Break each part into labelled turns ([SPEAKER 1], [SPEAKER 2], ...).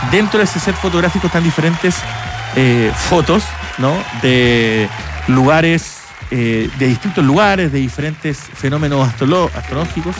[SPEAKER 1] dentro de ese set fotográfico están diferentes fotos, ¿no? De lugares, de distintos lugares, de diferentes fenómenos astronómicos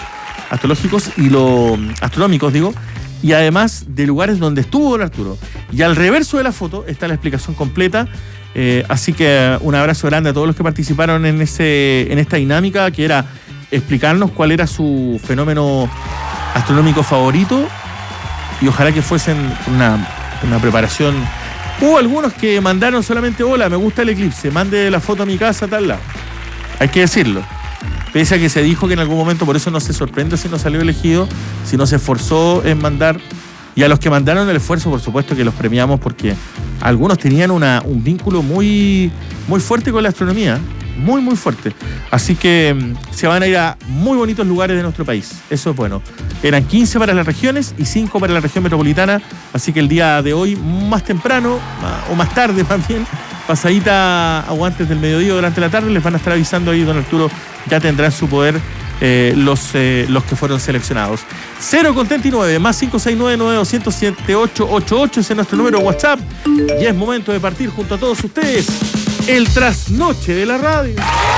[SPEAKER 1] y además de lugares donde estuvo don Arturo. Y al reverso de la foto está la explicación completa. Así que un abrazo grande a todos los que participaron en esta dinámica, que era explicarnos cuál era su fenómeno astronómico favorito, y ojalá que fuesen una preparación. Hubo algunos que mandaron solamente: hola, me gusta el eclipse, mande la foto a mi casa, tal lado. Hay que decirlo. Pese a que se dijo que en algún momento, por eso no se sorprende si no salió elegido, si no se esforzó en mandar. Y a los que mandaron el esfuerzo, por supuesto que los premiamos, porque algunos tenían un vínculo muy, muy fuerte con la astronomía, muy, muy fuerte. Así que se van a ir a muy bonitos lugares de nuestro país. Eso es bueno. Eran 15 para las regiones y 5 para la región metropolitana. Así que el día de hoy, más temprano, o más tarde más bien, pasadita o antes del mediodía, durante la tarde, les van a estar avisando ahí, don Arturo ya tendrá en su poder los que fueron seleccionados. 0 más 569-9207-888 ese es nuestro número de WhatsApp. Y es momento de partir junto a todos ustedes el trasnoche de la radio.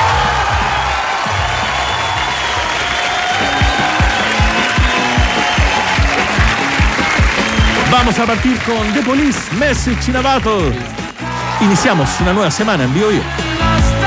[SPEAKER 1] Vamos a partir con The Police, Message in a Bottle. Iniciamos una nueva semana en Vivo Vivo.